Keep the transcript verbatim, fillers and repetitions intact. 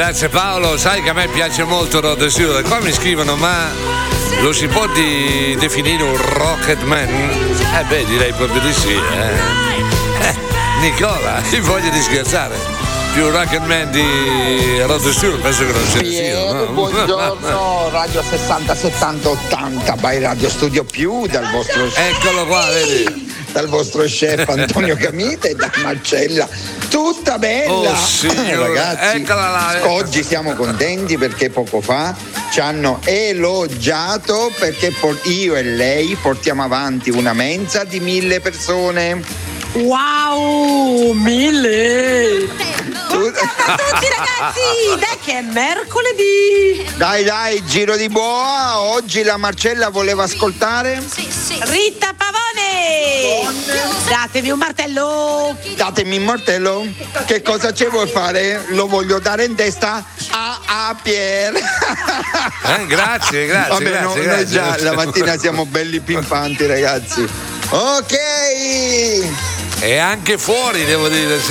grazie Paolo, sai che a me piace molto Rod Stewart. Qua mi scrivono, ma lo si può di, definire un rocket man? Eh beh, direi proprio di sì, eh. eh Nicola, hai voglia di scherzare? Più rocket man di Rod Stewart penso che non ce ne sia, no? Buongiorno, Radio sessanta settanta ottanta by Radio Studio Più, dal vostro eccolo qua, vedi? Dal vostro chef Antonio Camite e da Marcella, tutta bella. Oh, signore. Ragazzi, eccola là. Oggi siamo contenti perché poco fa ci hanno elogiato perché io e lei portiamo avanti una mensa di mille persone. Wow, mille! Buongiorno a tutti ragazzi, dai che è mercoledì! Dai dai, giro di boa, oggi la Marcella voleva ascoltare? Sì, sì. Rita Pavone! Datemi un martello! Datemi un martello? Che cosa ci vuoi fare? Lo voglio dare in testa a, a Pier! Eh, grazie, grazie, Vabbè, grazie, no, grazie. Noi già la mattina siamo belli pimpanti ragazzi. Ok! E anche fuori, devo dire,